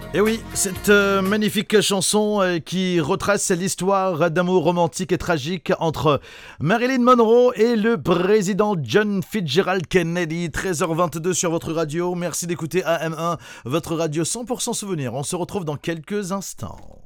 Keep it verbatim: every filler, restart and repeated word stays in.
Et oui, cette euh, magnifique chanson euh, qui retrace l'histoire d'amour romantique et tragique entre Marilyn Monroe et le président John Fitzgerald Kennedy. treize heures vingt-deux sur votre radio. Merci d'écouter A M un, votre radio cent pour cent souvenir. On se retrouve dans quelques instants.